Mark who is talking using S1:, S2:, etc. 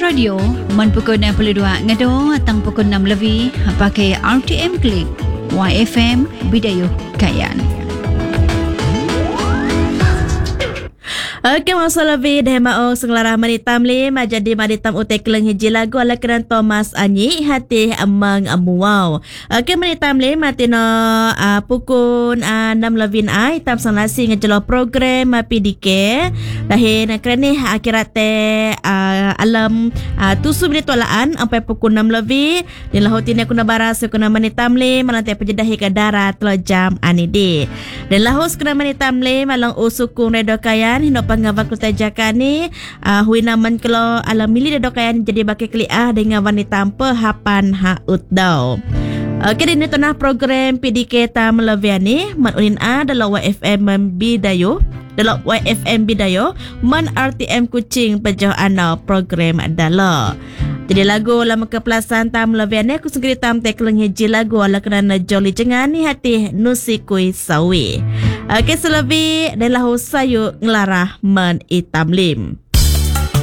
S1: Radio man pukul 62 ngado atang pukul 6 lebih pakai RTM Klik YFM Bidayuh Kayan.
S2: Okey, masa lebih dah mau senglarah manitam le majadi manitam utek keleng hiji lagu ala keran Thomas Anyi hati amang amuau. Okey, manitam le matino pukul 6 lebih tam sanglasi ngejelo program PDK lahir kerana akhirat alam tusu menit tolaan sampai pukul 6 lebih di lahutin aku na baras aku na manitam le malantai pejedahi ke darat lo jam anidi. Dan lahus kena manitam le malang usukung redo kayan hino pangawak Kota Jakani hui naman kalau alam milih dokayan jadi baki kliah dengan wanita pehapan haut dau. Okey, ini tunah program PDK tam leviani manunin dalam YFM Bidayuh dalam YFM Bidayuh man RTM Kuching pejauh ana program adalah. Jadi lagu lama keplasan tam leviani aku sendiri tam tekeleng hiji lagu ala kerana joli jengani hati nusikui sawi. Okey, selebih adalah sayu ngelarah men itam lim.